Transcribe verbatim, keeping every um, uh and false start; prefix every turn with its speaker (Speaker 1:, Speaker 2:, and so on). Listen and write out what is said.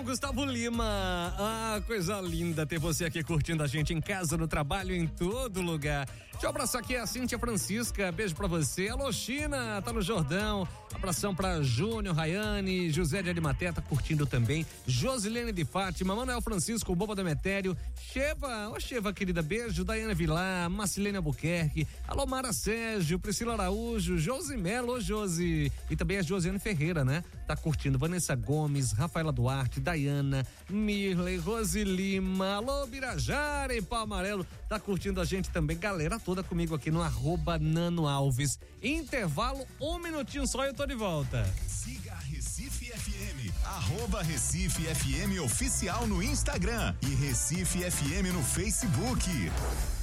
Speaker 1: Gustavo Lima. Ah, coisa linda ter você aqui curtindo a gente em casa, no trabalho, em todo lugar. Deixa eu abraçar aqui a Cíntia Francisca, beijo pra você. Alô, China, tá no Jordão. Abração pra Júnior, Rayane, José de Arimaté, tá curtindo também. Josilene de Fátima, Manuel Francisco, Boba Demetério, Cheva, ô Cheva, querida, beijo. Daiane Vilar, Marcilene Albuquerque, alô, Mara Sérgio, Priscila Araújo, Josimelo, ô Josi. E também a Josiane Ferreira, né? Tá curtindo. Vanessa Gomes, Rafaela Duarte, Dayana, Mirley, Rose Lima, alô, Birajara e Pau Amarelo, tá curtindo a gente também. Galera toda comigo aqui no arroba Nano Alves. Intervalo, um minutinho só e eu tô de volta.
Speaker 2: Siga a Recife F M, arroba Recife F M oficial no Instagram e Recife F M no Facebook.